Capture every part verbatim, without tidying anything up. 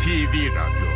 T V Radyo.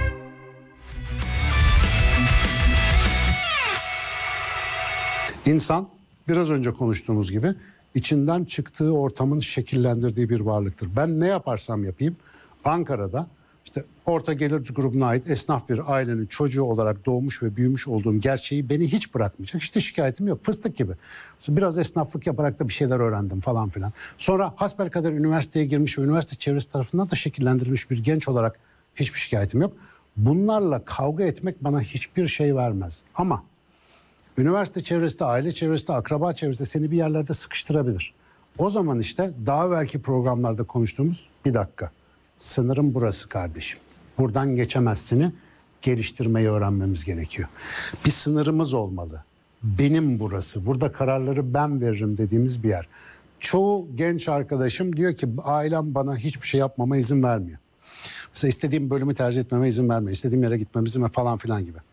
İnsan biraz önce konuştuğumuz gibi içinden çıktığı ortamın şekillendirdiği bir varlıktır. Ben ne yaparsam yapayım Ankara'da işte orta gelir grubuna ait esnaf bir ailenin çocuğu olarak doğmuş ve büyümüş olduğum gerçeği beni hiç bırakmayacak. İşte şikayetim yok. Fıstık gibi. Biraz esnaflık yaparak da bir şeyler öğrendim falan filan. Sonra hasbelkader üniversiteye girmiş ve üniversite çevresi tarafından da şekillendirilmiş bir genç olarak hiçbir şikayetim yok. Bunlarla kavga etmek bana hiçbir şey vermez. Ama üniversite çevresinde, aile çevresinde, akraba çevresinde seni bir yerlerde sıkıştırabilir. O zaman işte daha evvelki programlarda konuştuğumuz bir dakika. Sınırım burası kardeşim. Buradan geçemezsini geliştirmeyi öğrenmemiz gerekiyor. Bir sınırımız olmalı. Benim burası. Burada kararları ben veririm dediğimiz bir yer. Çoğu genç arkadaşım diyor ki ailem bana hiçbir şey yapmama izin vermiyor. Mesela istediğim bölümü tercih etmeme izin vermiyor. İstediğim yere gitmeme izin ver falan filan gibi.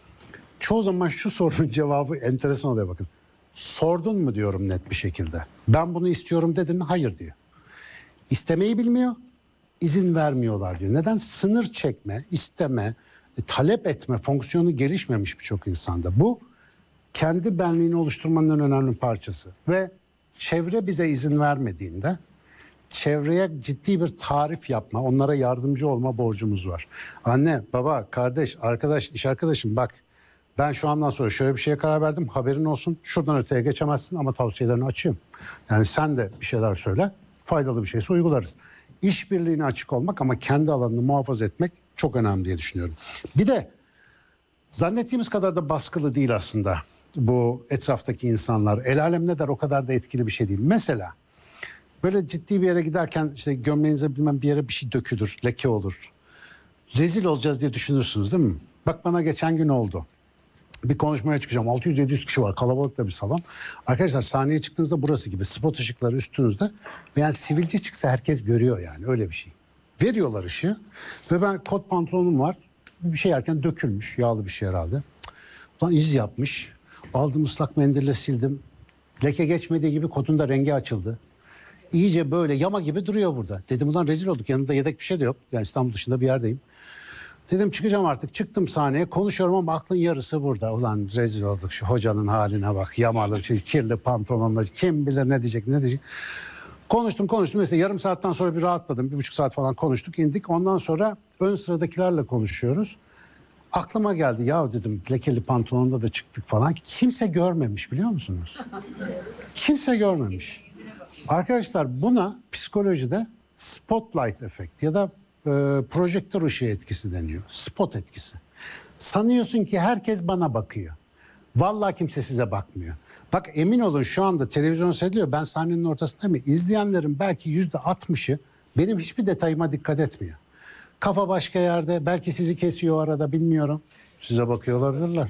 Çoğu zaman şu sorunun cevabı enteresan oluyor bakın. Sordun mu diyorum net bir şekilde. Ben bunu istiyorum dedim mi? Hayır diyor. İstemeyi bilmiyor, izin vermiyorlar diyor. Neden? Sınır çekme, isteme, talep etme fonksiyonu gelişmemiş birçok insanda. Bu kendi benliğini oluşturmanın en önemli parçası. Ve çevre bize izin vermediğinde çevreye ciddi bir tarif yapma, onlara yardımcı olma borcumuz var. Anne, baba, kardeş, arkadaş, iş arkadaşım bak. Ben şu andan sonra şöyle bir şeye karar verdim. Haberin olsun. Şuradan öteye geçemezsin ama tavsiyelerini açayım. Yani sen de bir şeyler söyle. Faydalı bir şeyse uygularız. İşbirliğine açık olmak ama kendi alanını muhafaza etmek çok önemli diye düşünüyorum. Bir de zannettiğimiz kadar da baskılı değil aslında bu etraftaki insanlar. El alem ne der o kadar da etkili bir şey değil. Mesela böyle ciddi bir yere giderken işte gömleğinize bilmem bir yere bir şey dökülür, leke olur. Rezil olacağız diye düşünürsünüz değil mi? Bak bana geçen gün oldu. Bir konuşmaya çıkacağım. altı yüz yedi yüz kişi var. Kalabalık da bir salon. Arkadaşlar sahneye çıktığınızda burası gibi. Spot ışıkları üstünüzde. Yani sivilce çıksa herkes görüyor yani. Öyle bir şey. Veriyorlar ışığı. Ve ben kot pantolonum var. Bir şey yerken dökülmüş. Yağlı bir şey herhalde. Ulan iz yapmış. Aldım ıslak mendille sildim. Leke geçmediği gibi kotun da rengi açıldı. İyice böyle yama gibi duruyor burada. Dedim ulan rezil olduk. Yanımda yedek bir şey de yok. Yani İstanbul dışında bir yerdeyim. Dedim çıkacağım artık. Çıktım sahneye. Konuşuyorum ama aklın yarısı burada. Ulan rezil olduk şu hocanın haline bak. Yamalı, şey, kirli pantolonla. Kim bilir ne diyecek ne diyecek. Konuştum konuştum. Mesela yarım saatten sonra bir rahatladım. Bir buçuk saat falan konuştuk indik. Ondan sonra ön sıradakilerle konuşuyoruz. Aklıma geldi. Ya dedim lekeli pantolonda da çıktık falan. Kimse görmemiş biliyor musunuz? Kimse görmemiş. Arkadaşlar buna psikolojide spotlight efekt ya da e, projektör ışığı etkisi deniyor. Spot etkisi. Sanıyorsun ki herkes bana bakıyor. Vallahi kimse size bakmıyor. Bak emin olun şu anda televizyon seyrediliyor. Ben sahnenin ortasındayım. İzleyenlerin belki yüzde altmışı benim hiçbir detayıma dikkat etmiyor. Kafa başka yerde. Belki sizi kesiyor o arada bilmiyorum. Size bakıyor olabilirler.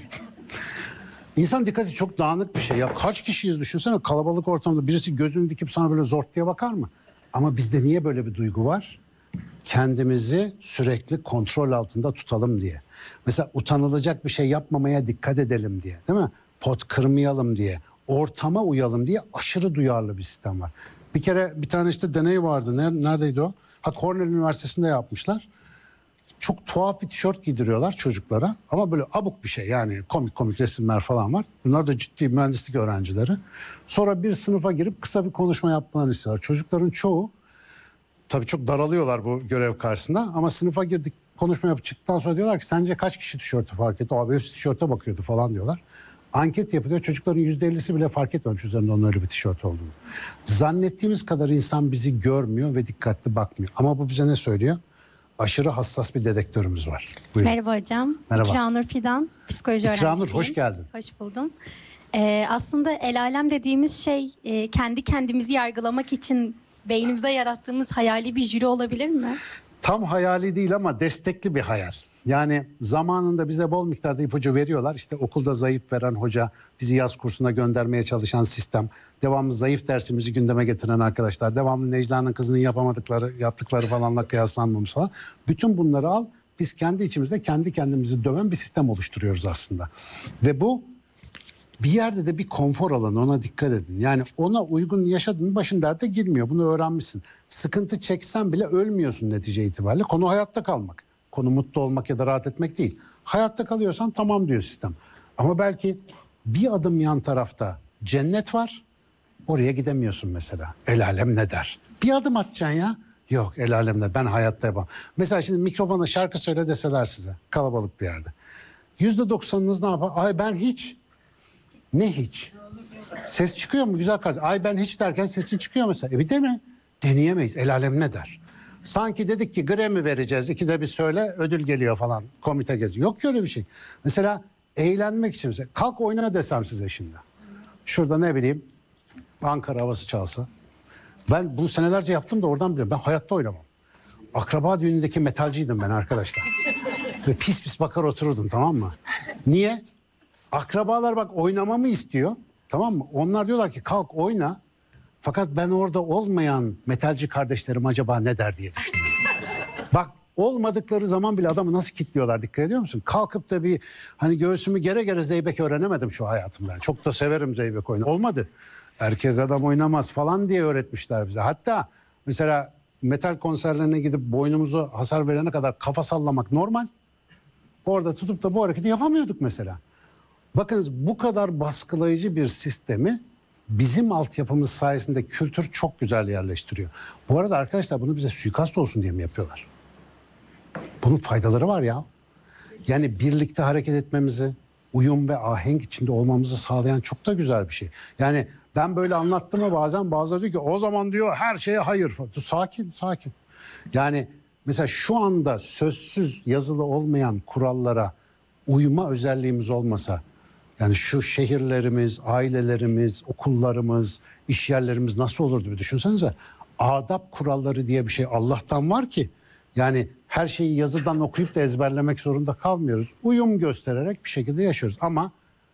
İnsan dikkati çok dağınık bir şey. Ya kaç kişiyiz düşünsene kalabalık ortamda birisi gözünü dikip sana böyle zort diye bakar mı? Ama bizde niye böyle bir duygu var? Kendimizi sürekli kontrol altında tutalım diye. Mesela utanılacak bir şey yapmamaya dikkat edelim diye. Değil mi? Pot kırmayalım diye. Ortama uyalım diye aşırı duyarlı bir sistem var. Bir kere bir tane işte deney vardı. Neredeydi o? Ha Cornell Üniversitesi'nde yapmışlar. Çok tuhaf bir tişört giydiriyorlar çocuklara. Ama böyle abuk bir şey yani komik komik resimler falan var. Bunlar da ciddi mühendislik öğrencileri. Sonra bir sınıfa girip kısa bir konuşma yapmalarını istiyorlar. Çocukların çoğu tabii çok daralıyorlar bu görev karşısında. Ama sınıfa girdik konuşma yapıp çıktıktan sonra diyorlar ki sence kaç kişi tişörtü fark etti? Abi hepsi tişörte bakıyordu falan diyorlar. Anket yapılıyor. Çocukların yüzde ellisi bile fark etmemiş üzerinde onun öyle bir tişört olduğunu. Zannettiğimiz kadar insan bizi görmüyor ve dikkatli bakmıyor. Ama bu bize ne söylüyor? Aşırı hassas bir dedektörümüz var. Buyurun. Merhaba hocam. Merhaba. İkranur Fidan, psikoloji öğrencisiyim. İkranur hoş geldin. Hoş buldum. Ee, aslında el alem dediğimiz şey e, kendi kendimizi yargılamak için beynimizde yarattığımız hayali bir jüri olabilir mi? Tam hayali değil ama destekli bir hayal. Yani zamanında bize bol miktarda ipucu veriyorlar. İşte okulda zayıf veren hoca, bizi yaz kursuna göndermeye çalışan sistem, devamlı zayıf dersimizi gündeme getiren arkadaşlar, devamlı Necla'nın kızının yapamadıkları, yaptıkları falanla kıyaslanmamız falan. Bütün bunları al, biz kendi içimizde kendi kendimizi döven bir sistem oluşturuyoruz aslında. Ve bu bir yerde de bir konfor alanı, ona dikkat edin. Yani ona uygun yaşadığın başın derde girmiyor. Bunu öğrenmişsin. Sıkıntı çeksen bile ölmüyorsun netice itibariyle. Konu hayatta kalmak. Konu mutlu olmak ya da rahat etmek değil. Hayatta kalıyorsan tamam diyor sistem. Ama belki bir adım yan tarafta cennet var. Oraya gidemiyorsun mesela. El alem ne der? Bir adım atacaksın ya. Yok el alem ne, ben hayatta yapamam. Mesela şimdi mikrofona şarkı söyle deseler size kalabalık bir yerde. Yüzde doksanınız ne yapar? Ay ben hiç. Ne hiç? Ses çıkıyor mu güzel kardeşim? Ay ben hiç derken sesin çıkıyor mesela. E bir dene. Deneyemeyiz. El alem ne der? Sanki dedik ki Grammy vereceğiz. İkide bir söyle ödül geliyor falan. Komite geziyor. Yok ki öyle bir şey. Mesela eğlenmek için. Mesela, kalk oyna desem size şimdi. Şurada ne bileyim Ankara havası çalsa. Ben bunu senelerce yaptım da oradan biliyorum. Ben hayatta oynamam. Akraba düğünündeki metalciydim ben arkadaşlar. Ve pis pis bakar otururdum, tamam mı? Niye? Akrabalar bak oynamamı istiyor. Tamam mı? Onlar diyorlar ki kalk oyna. Fakat ben orada olmayan metalci kardeşlerim acaba ne der diye düşünüyorum. Bak olmadıkları zaman bile adamı nasıl kilitliyorlar, dikkat ediyor musun? Kalkıp da bir hani göğsümü gere gere zeybek öğrenemedim şu hayatımda. Çok da severim zeybek oyunu. Olmadı. Erkek adam oynamaz falan diye öğretmişler bize. Hatta mesela metal konserlerine gidip boynumuzu hasar verene kadar kafa sallamak normal. Orada tutup da bu hareketi yapamıyorduk mesela. Bakınız bu kadar baskılayıcı bir sistemi bizim altyapımız sayesinde kültür çok güzel yerleştiriyor. Bu arada arkadaşlar bunu bize suikast olsun diye mi yapıyorlar? Bunun faydaları var ya. Yani birlikte hareket etmemizi, uyum ve ahenk içinde olmamızı sağlayan çok da güzel bir şey. Yani ben böyle anlattım mı bazen bazıları diyor ki o zaman diyor her şeye hayır. Dur, sakin sakin. Yani mesela şu anda sözsüz yazılı olmayan kurallara uyma özelliğimiz olmasa, yani şu şehirlerimiz, ailelerimiz, okullarımız, iş yerlerimiz nasıl olurdu bir düşünsenize. Adap kuralları diye bir şey Allah'tan var ki yani her şeyi yazıdan okuyup da ezberlemek zorunda kalmıyoruz. Uyum göstererek bir şekilde yaşıyoruz ama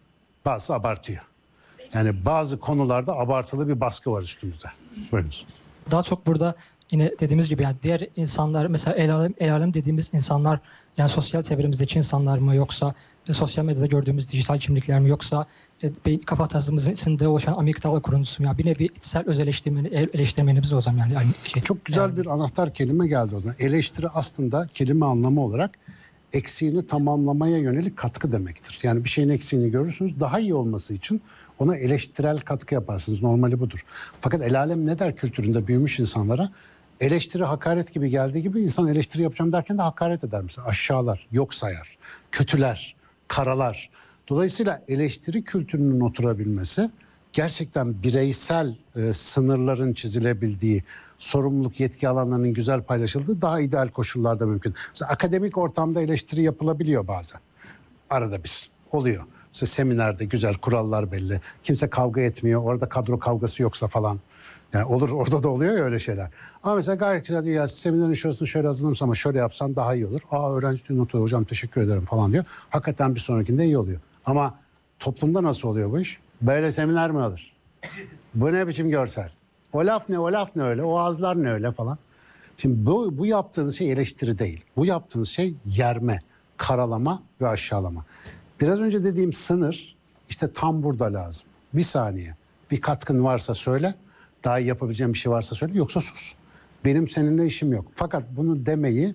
bazı abartıyor. Yani bazı konularda abartılı bir baskı var üstümüzde. Buyurunuz. Daha çok burada yine dediğimiz gibi yani diğer insanlar mesela el alem, el alem dediğimiz insanlar yani sosyal çevremizdeki insanlar mı yoksa e, sosyal medyada gördüğümüz dijital kimlikler mi yoksa e, beyin kafatasımızın içinde oluşan amigdala kuruntusu mu? Yani bir nevi içsel öz eleştirmeni, eleştirmenimiz o zaman yani. yani şey, Çok güzel yani. bir anahtar kelime geldi oradan. Eleştiri aslında kelime anlamı olarak eksiğini tamamlamaya yönelik katkı demektir. Yani bir şeyin eksiğini görürsünüz, daha iyi olması için ona eleştirel katkı yaparsınız. Normali budur. Fakat el alem ne der kültüründe büyümüş insanlara eleştiri hakaret gibi geldiği gibi insan eleştiri yapacağım derken de hakaret eder mesela. Aşağılar, yok sayar, kötüler, karalar. Dolayısıyla eleştiri kültürünün oturabilmesi gerçekten bireysel e, sınırların çizilebildiği, sorumluluk yetki alanlarının güzel paylaşıldığı daha ideal koşullarda mümkün. Mesela akademik ortamda eleştiri yapılabiliyor bazen. Arada bir oluyor. İşte seminerde güzel kurallar belli. Kimse kavga etmiyor. Orada kadro kavgası yoksa falan. Yani olur, orada da oluyor ya öyle şeyler. Ama mesela gayet güzel diyor ya seminerin şurasını şöyle hazırlamışsın ama şöyle yapsan daha iyi olur. Aa öğrenci dün notu hocam teşekkür ederim falan diyor. Hakikaten bir sonrakinde iyi oluyor. Ama toplumda nasıl oluyor bu iş? Böyle seminer mi alır? Bu ne biçim görsel? O laf ne, o laf ne öyle, o ağızlar ne öyle falan. Şimdi bu, bu yaptığınız şey eleştiri değil. Bu yaptığınız şey yerme, karalama ve aşağılama. Biraz önce dediğim sınır işte tam burada lazım. Bir saniye. Bir katkın varsa söyle. Daha iyi yapabileceğim bir şey varsa söyle. Yoksa sus. Benim seninle işim yok. Fakat bunu demeyi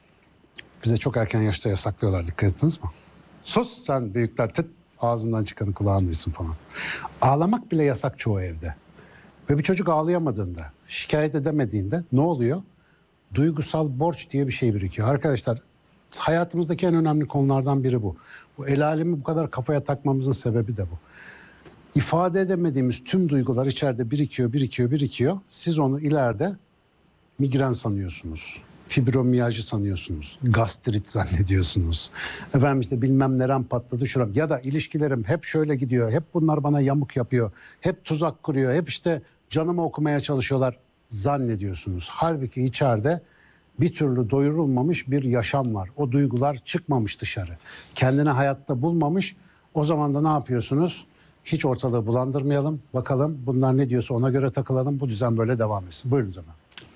bize çok erken yaşta yasaklıyorlar. Dikkat ettiniz mi? Sus sen büyükler tıt ağzından çıkanı kulağın duysun falan. Ağlamak bile yasak çoğu evde. Ve bir çocuk ağlayamadığında, şikayet edemediğinde ne oluyor? Duygusal borç diye bir şey birikiyor. Arkadaşlar hayatımızdaki en önemli konulardan biri bu. Bu el alemi bu kadar kafaya takmamızın sebebi de bu. İfade edemediğimiz tüm duygular içeride birikiyor, birikiyor, birikiyor. Siz onu ileride migren sanıyorsunuz. Fibromiyajı sanıyorsunuz. Gastrit zannediyorsunuz. Efendim işte bilmem nerem patladı şuram. Ya da ilişkilerim hep şöyle gidiyor. Hep bunlar bana yamuk yapıyor. Hep tuzak kuruyor. Hep işte canımı okumaya çalışıyorlar zannediyorsunuz. Halbuki içeride bir türlü doyurulmamış bir yaşam var. O duygular çıkmamış dışarı. Kendini hayatta bulmamış. O zaman da ne yapıyorsunuz? Hiç ortalığı bulandırmayalım. Bakalım bunlar ne diyorsa ona göre takılalım. Bu düzen böyle devam etsin. Buyurun zaman.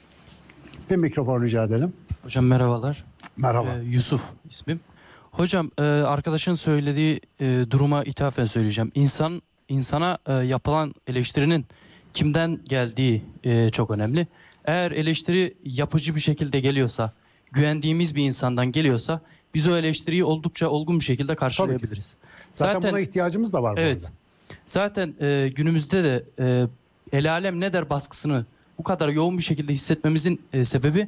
Bir mikrofon rica edelim. Hocam merhabalar. Merhaba. Ee, Yusuf ismim. Hocam e, arkadaşın söylediği e, duruma ithafen söyleyeceğim. İnsan insana e, yapılan eleştirinin kimden geldiği e, çok önemli. Eğer eleştiri yapıcı bir şekilde geliyorsa, güvendiğimiz bir insandan geliyorsa biz o eleştiriyi oldukça olgun bir şekilde karşılayabiliriz. Zaten, Zaten buna ihtiyacımız da var bu evet, arada. Zaten e, günümüzde de e, el alem ne der baskısını bu kadar yoğun bir şekilde hissetmemizin e, sebebi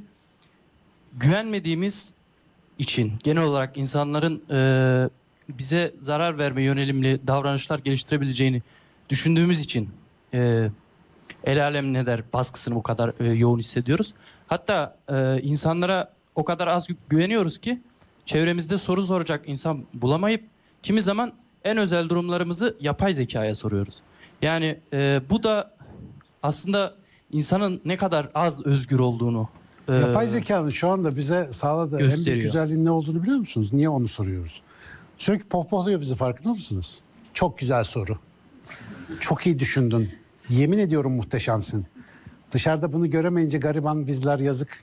güvenmediğimiz için, genel olarak insanların e, bize zarar verme yönelimli davranışlar geliştirebileceğini düşündüğümüz için e, el alem ne der baskısını bu kadar e, yoğun hissediyoruz. Hatta e, insanlara o kadar az gü- güveniyoruz ki çevremizde soru soracak insan bulamayıp kimi zaman en özel durumlarımızı yapay zekaya soruyoruz. Yani e, bu da aslında insanın ne kadar az özgür olduğunu e, Yapay zekanın şu anda bize sağladığı en gösteriyor. büyük güzelliğin ne olduğunu biliyor musunuz? Niye onu soruyoruz? Sürekli pohpohluyor bizi, farkında mısınız? Çok güzel soru. Çok iyi düşündün. Yemin ediyorum muhteşemsin. Dışarıda bunu göremeyince gariban bizler, yazık.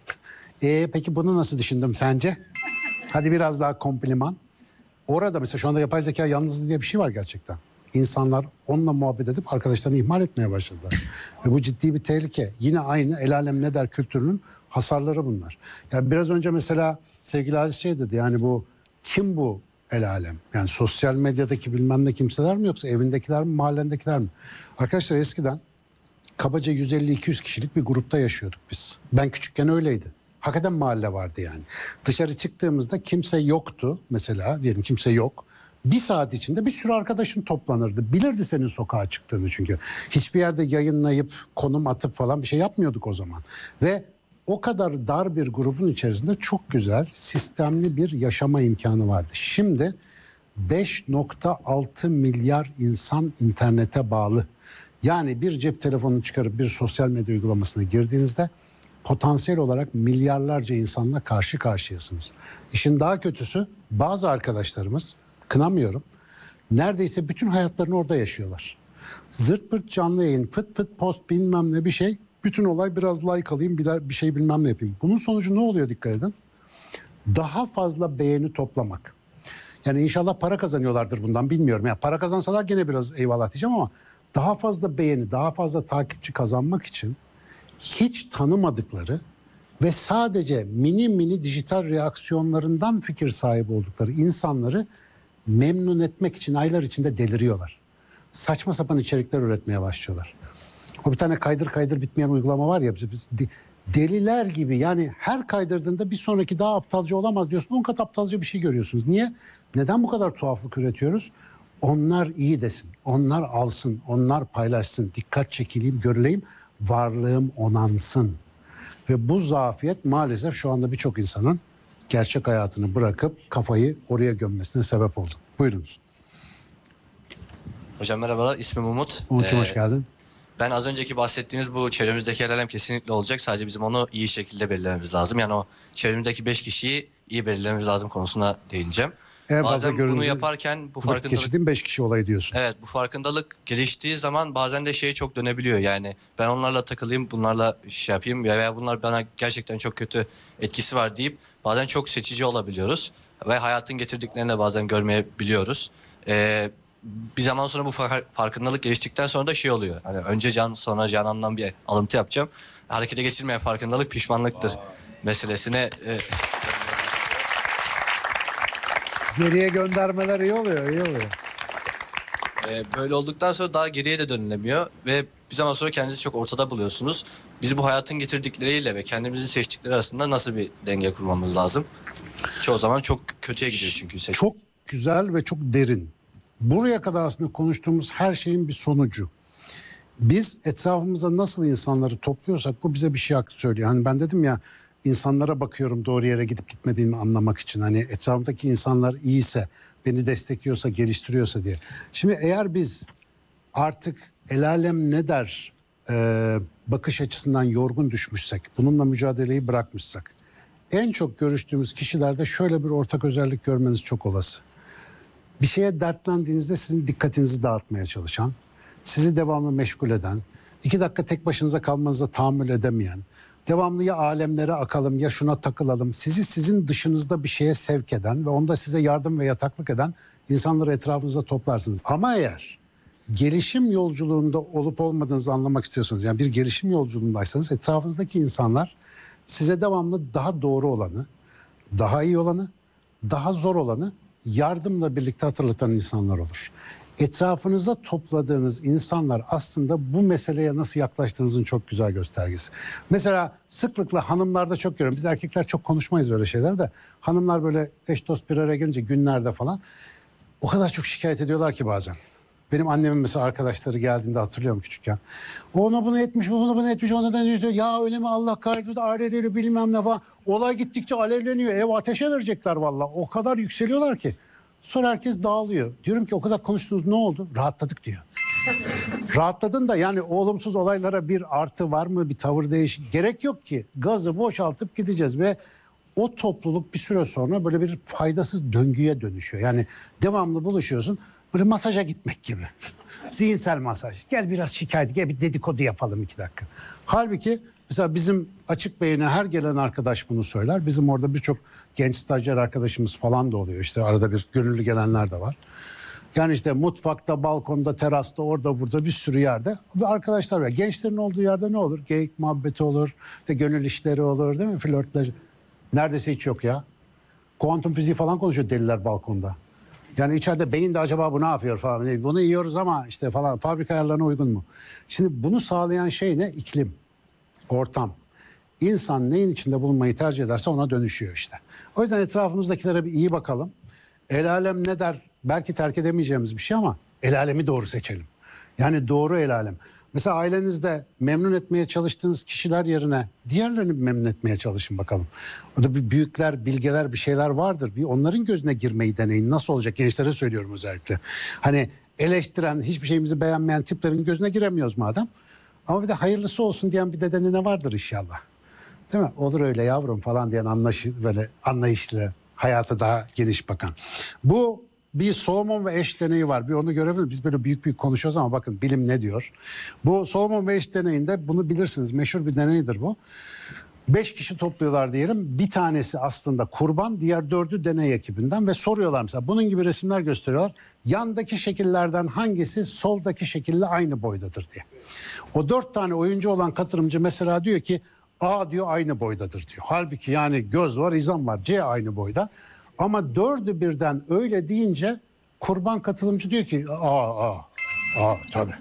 E peki bunu nasıl düşündüm sence? Hadi biraz daha kompliman. Orada mesela şu anda yapay zeka yalnızlığı diye bir şey var gerçekten. İnsanlar onunla muhabbet edip arkadaşlarını ihmal etmeye başladılar. Ve bu ciddi bir tehlike. Yine aynı el alem ne der kültürünün hasarları bunlar. Yani biraz önce mesela sevgili Halis şey dedi, yani bu kim bu el alem? Yani sosyal medyadaki bilmem ne kimseler mi, yoksa evindekiler mi, mahallendekiler mi? Arkadaşlar eskiden kabaca yüz elli iki yüz kişilik bir grupta yaşıyorduk biz. Ben küçükken öyleydi. Hakikaten mahalle vardı yani. Dışarı çıktığımızda kimse yoktu mesela, diyelim kimse yok. Bir saat içinde bir sürü arkadaşın toplanırdı. Bilirdi senin sokağa çıktığını çünkü. Hiçbir yerde yayınlayıp konum atıp falan bir şey yapmıyorduk o zaman. Ve o kadar dar bir grubun içerisinde çok güzel, sistemli bir yaşama imkanı vardı. Şimdi beş nokta altı milyar insan internete bağlı. Yani bir cep telefonunu çıkarıp bir sosyal medya uygulamasına girdiğinizde potansiyel olarak milyarlarca insanla karşı karşıyasınız. İşin daha kötüsü, bazı arkadaşlarımız, kınamıyorum, neredeyse bütün hayatlarını orada yaşıyorlar. Zırt pırt canlı yayın, fıt fıt post bilmem ne bir şey. Bütün olay biraz like alayım, bir, bir şey bilmem ne yapayım. Bunun sonucu ne oluyor, dikkat edin. Daha fazla beğeni toplamak. Yani inşallah para kazanıyorlardır bundan, bilmiyorum. Yani para kazansalar gene biraz eyvallah diyeceğim ama daha fazla beğeni, daha fazla takipçi kazanmak için hiç tanımadıkları ve sadece mini mini dijital reaksiyonlarından fikir sahibi oldukları insanları memnun etmek için aylar içinde deliriyorlar. Saçma sapan içerikler üretmeye başlıyorlar. O bir tane kaydır kaydır bitmeyen uygulama var ya, biz, biz deliler gibi, yani her kaydırdığında bir sonraki daha aptalca olamaz diyorsun, on kat aptalca bir şey görüyorsunuz. Niye? Neden bu kadar tuhaflık üretiyoruz? Onlar iyi desin, onlar alsın, onlar paylaşsın, dikkat çekileyim, görüleyim, varlığım onansın. Ve bu zafiyet maalesef şu anda birçok insanın gerçek hayatını bırakıp kafayı oraya gömmesine sebep oldu. Buyurunuz. Hocam merhabalar, ismim Umut. Umut'cum Ee, hoş geldin. Ben az önceki bahsettiğiniz bu çevremizdeki el alem kesinlikle olacak. Sadece bizim onu iyi şekilde belirlememiz lazım. Yani o çevremizdeki beş kişiyi iyi belirlememiz lazım konusuna değineceğim. En fazla Bazen göründüğü, bunu yaparken bu vakit farkındalık... geçirdiğin beş kişi olayı diyorsun. Evet, bu farkındalık geliştiği zaman bazen de şeye çok dönebiliyor. Yani ben onlarla takılayım, bunlarla şey yapayım veya bunlar bana gerçekten çok kötü etkisi var deyip bazen çok seçici olabiliyoruz. Ve hayatın getirdiklerini de bazen görmeyebiliyoruz. Ee, bir zaman sonra bu far- farkındalık geliştikten sonra da şey oluyor. Hani önce can sonra canandan bir alıntı yapacağım. Harekete geçirmeyen farkındalık pişmanlıktır meselesine... E, Geriye göndermeler iyi oluyor, iyi oluyor. Ee, böyle olduktan sonra daha geriye de dönülemiyor ve bir zaman sonra kendinizi çok ortada buluyorsunuz. Biz bu hayatın getirdikleriyle ve kendimizin seçtikleri arasında nasıl bir denge kurmamız lazım? Çoğu zaman çok kötüye gidiyor çünkü seçim. Çok güzel ve çok derin. Buraya kadar aslında konuştuğumuz her şeyin bir sonucu. Biz etrafımıza nasıl insanları topluyorsak bu bize bir şey söylüyor. Hani ben dedim ya, insanlara bakıyorum doğru yere gidip gitmediğimi anlamak için. Hani etrafımdaki insanlar iyiyse, beni destekliyorsa, geliştiriyorsa diye. Şimdi eğer biz artık el alem ne der e, bakış açısından yorgun düşmüşsek, bununla mücadeleyi bırakmışsak, en çok görüştüğümüz kişilerde şöyle bir ortak özellik görmeniz çok olası. Bir şeye dertlendiğinizde sizin dikkatinizi dağıtmaya çalışan, sizi devamlı meşgul eden, iki dakika tek başınıza kalmanıza tahammül edemeyen, devamlı ya alemlere akalım ya şuna takılalım, sizi sizin dışınızda bir şeye sevk eden ve onda size yardım ve yataklık eden insanları etrafınıza toplarsınız. Ama eğer gelişim yolculuğunda olup olmadığınızı anlamak istiyorsanız, yani bir gelişim yolculuğundaysanız etrafınızdaki insanlar size devamlı daha doğru olanı, daha iyi olanı, daha zor olanı yardımla birlikte hatırlatan insanlar olur. Etrafınıza topladığınız insanlar aslında bu meseleye nasıl yaklaştığınızın çok güzel göstergesi. Mesela sıklıkla hanımlarda çok görüyorum. Biz erkekler çok konuşmayız öyle şeyler de. Hanımlar böyle eş dost bir araya gelince günlerde falan o kadar çok şikayet ediyorlar ki bazen. Benim annemin mesela arkadaşları geldiğinde hatırlıyorum küçükken. O ona bunu etmiş, bu bunu bunu etmiş, o neden diyor. Ya öyle mi, Allah kahretsin, aileleri bilmem ne falan. Olay gittikçe alevleniyor. Ev ateşe verecekler vallahi. O kadar yükseliyorlar ki. Sonra herkes dağılıyor. Diyorum ki o kadar konuştunuz, ne oldu? Rahatladık diyor. Rahatladın da yani olumsuz olaylara bir artı var mı, bir tavır değiş gerek yok ki. Gazı boşaltıp gideceğiz ve o topluluk bir süre sonra böyle bir faydasız döngüye dönüşüyor. Yani devamlı buluşuyorsun, böyle masaja gitmek gibi. Zihinsel masaj. Gel biraz şikayet, gel bir dedikodu yapalım iki dakika. Halbuki mesela bizim Açık Beyin'e her gelen arkadaş bunu söyler. Bizim orada birçok genç stajyer arkadaşımız falan da oluyor. İşte arada bir gönüllü gelenler de var. Yani işte mutfakta, balkonda, terasta, orada burada bir sürü yerde ve arkadaşlar var. Gençlerin olduğu yerde ne olur? Geyik muhabbeti olur, işte gönül işleri olur, değil mi? Flörtler. Neredeyse hiç yok ya. Kuantum fiziği falan konuşuyor deliler balkonda. Yani içeride beyin de acaba bu ne yapıyor falan. Bunu yiyoruz ama işte falan fabrika ayarlarına uygun mu? Şimdi bunu sağlayan şey ne? İklim, ortam. İnsan neyin içinde bulunmayı tercih ederse ona dönüşüyor işte. O yüzden etrafımızdakilere bir iyi bakalım. El alem ne der? Belki terk edemeyeceğimiz bir şey ama el alemi doğru seçelim. Yani doğru el alem. Mesela ailenizde memnun etmeye çalıştığınız kişiler yerine diğerlerini memnun etmeye çalışın bakalım. Orada bir büyükler, bilgeler bir şeyler vardır. Bir onların gözüne girmeyi deneyin. Nasıl olacak? Gençlere söylüyorum özellikle. Hani eleştiren, hiçbir şeyimizi beğenmeyen tiplerin gözüne giremiyoruz madem. Ama bir de hayırlısı olsun diyen bir dedeni ne vardır inşallah. Değil mi? Olur öyle yavrum falan diyen anlaşı, böyle anlayışlı, hayata daha geniş bakan. Bu bir Solomon ve eş deneyi var. Bir onu görebilir. Biz böyle büyük büyük konuşuyoruz ama bakın bilim ne diyor. Bu Solomon ve eş deneyinde bunu bilirsiniz. Meşhur bir deneydir bu. Beş kişi topluyorlar diyelim. Bir tanesi aslında kurban, diğer dördü deney ekibinden ve soruyorlar mesela. Bunun gibi resimler gösteriyorlar. Yandaki şekillerden hangisi soldaki şekille aynı boydadır diye. O dört tane oyuncu olan katılımcı mesela diyor ki A diyor aynı boydadır diyor. Halbuki yani göz var, izan var. C aynı boyda. Ama dördü birden öyle deyince kurban katılımcı diyor ki aa aa aa tabii.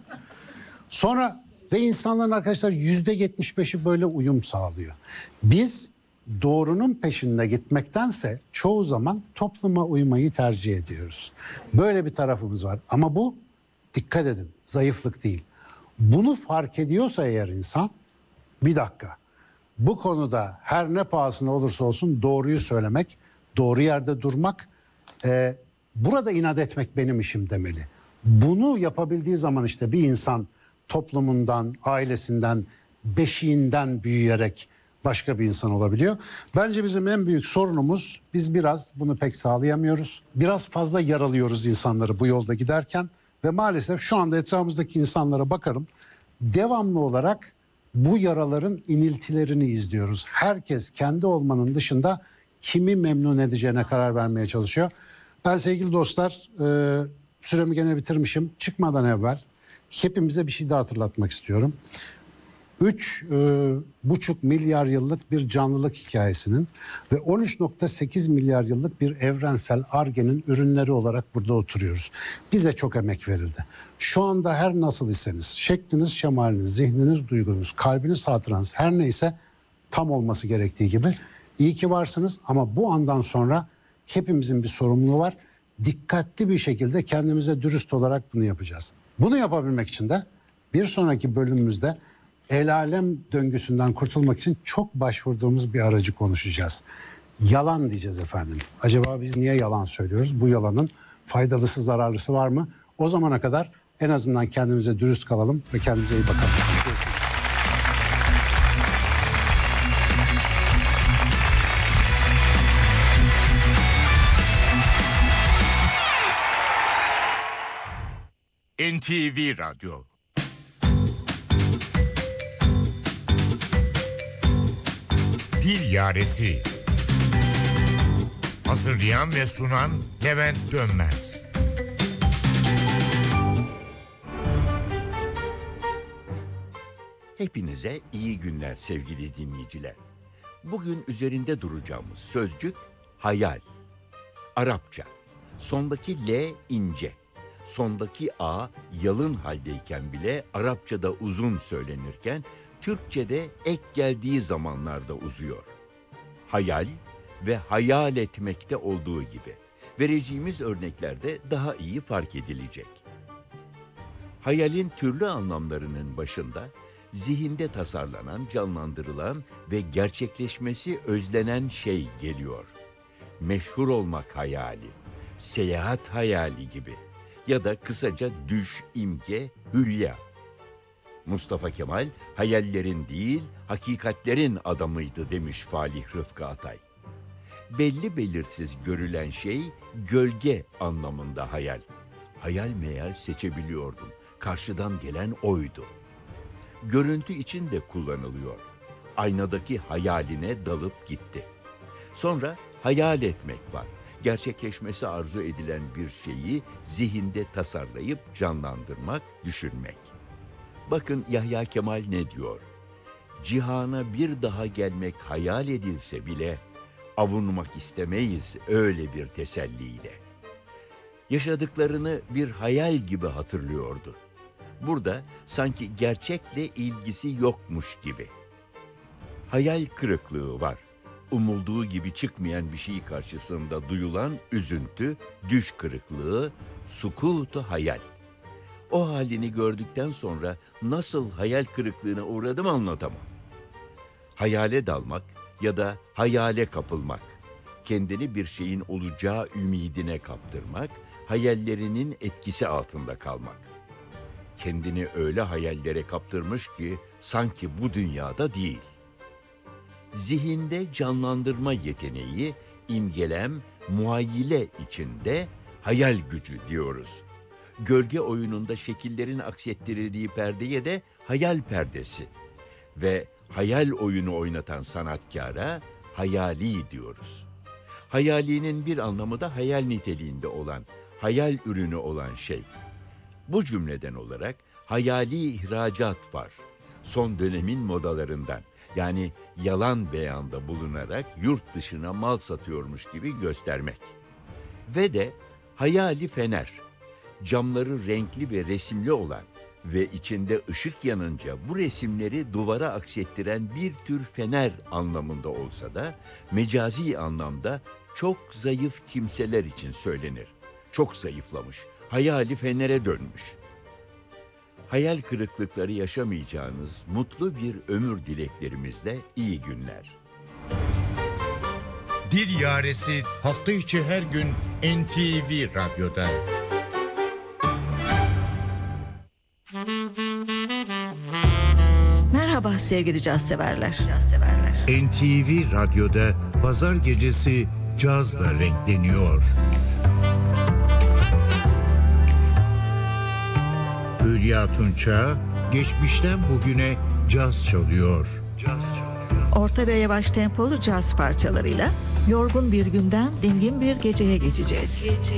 Sonra ve insanların arkadaşlar yüzde yetmiş beşi böyle uyum sağlıyor. Biz doğrunun peşinde gitmektense çoğu zaman topluma uymayı tercih ediyoruz. Böyle bir tarafımız var ama bu dikkat edin zayıflık değil. Bunu fark ediyorsa eğer insan bir dakika bu konuda her ne pahasına olursa olsun doğruyu söylemek, doğru yerde durmak, e, burada inat etmek benim işim demeli. Bunu yapabildiği zaman işte bir insan toplumundan, ailesinden, beşiğinden büyüyerek başka bir insan olabiliyor. Bence bizim en büyük sorunumuz biz biraz bunu pek sağlayamıyoruz. Biraz fazla yaralıyoruz insanları bu yolda giderken ve maalesef şu anda etrafımızdaki insanlara bakarım. Devamlı olarak bu yaraların iniltilerini izliyoruz. Herkes kendi olmanın dışında kimi memnun edeceğine karar vermeye çalışıyor. Ben sevgili dostlar e, süremi gene bitirmişim. Çıkmadan evvel hepimize bir şey daha hatırlatmak istiyorum. Üç buçuk milyar yıllık bir canlılık hikayesinin ve on üç nokta sekiz milyar yıllık bir evrensel Ar-Ge'nin ürünleri olarak burada oturuyoruz. Bize çok emek verildi. Şu anda her nasıl iseniz, şekliniz, şemaliniz, zihniniz, duygunuz, kalbiniz, hatıranız her neyse tam olması gerektiği gibi. İyi ki varsınız ama bu andan sonra hepimizin bir sorumluluğu var. Dikkatli bir şekilde kendimize dürüst olarak bunu yapacağız. Bunu yapabilmek için de bir sonraki bölümümüzde el alem döngüsünden kurtulmak için çok başvurduğumuz bir aracı konuşacağız. Yalan diyeceğiz efendim. Acaba biz niye yalan söylüyoruz? Bu yalanın faydalısı, zararlısı var mı? O zamana kadar en azından kendimize dürüst kalalım ve kendimize iyi bakalım. Görüşmek üzere. N T V Radyo. Dil Yaresi. Hazırlayan ve sunan Levent Dönmez. Hepinize iyi günler sevgili dinleyiciler. Bugün üzerinde duracağımız sözcük hayal. Arapça. Sondaki L ince. Sondaki A yalın haldeyken bile Arapçada uzun söylenirken Türkçede ek geldiği zamanlarda uzuyor. Hayal ve hayal etmekte olduğu gibi. Vereceğimiz örneklerde daha iyi fark edilecek. Hayalin türlü anlamlarının başında zihinde tasarlanan, canlandırılan ve gerçekleşmesi özlenen şey geliyor. Meşhur olmak hayali, seyahat hayali gibi ya da kısaca düş, imge, hülya. Mustafa Kemal hayallerin değil, hakikatlerin adamıydı demiş Falih Rıfkı Atay. Belli belirsiz görülen şey gölge anlamında hayal. Hayal meyal seçebiliyordum. Karşıdan gelen oydu. Görüntü için de kullanılıyor. Aynadaki hayaline dalıp gitti. Sonra hayal etmek var. Gerçekleşmesi arzu edilen bir şeyi zihinde tasarlayıp canlandırmak, düşünmek. Bakın Yahya Kemal ne diyor? Cihana bir daha gelmek hayal edilse bile avunmak istemeyiz öyle bir teselliyle. Yaşadıklarını bir hayal gibi hatırlıyordu. Burada sanki gerçekle ilgisi yokmuş gibi. Hayal kırıklığı var. Umulduğu gibi çıkmayan bir şey karşısında duyulan üzüntü, düş kırıklığı, sukutu hayal. O halini gördükten sonra nasıl hayal kırıklığına uğradım anlatamam. Hayale dalmak ya da hayale kapılmak, kendini bir şeyin olacağı ümidine kaptırmak, hayallerinin etkisi altında kalmak. Kendini öyle hayallere kaptırmış ki sanki bu dünyada değil. Zihinde canlandırma yeteneği, imgelem, muayyile içinde hayal gücü diyoruz. Gölge oyununda şekillerin aksettirildiği perdeye de hayal perdesi ve hayal oyunu oynatan sanatkara hayali diyoruz. Hayalinin bir anlamı da hayal niteliğinde olan, hayal ürünü olan şey. Bu cümleden olarak hayali ihracat var. Son dönemin modalarından. Yani yalan beyanda bulunarak yurt dışına mal satıyormuş gibi göstermek. Ve de hayali fener. Camları renkli ve resimli olan ve içinde ışık yanınca bu resimleri duvara aksettiren bir tür fener anlamında olsa da mecazi anlamda çok zayıf kimseler için söylenir. Çok zayıflamış, hayali fenere dönmüş. Hayal kırıklıkları yaşamayacağınız mutlu bir ömür dileklerimizle iyi günler. Dil Yaresi hafta içi her gün N T V Radyo'da. Merhaba sevgili caz severler. N T V Radyo'da pazar gecesi cazla renkleniyor. Hülya Tunça geçmişten bugüne caz çalıyor. Orta ve yavaş tempolu caz parçalarıyla yorgun bir günden dingin bir geceye geçeceğiz.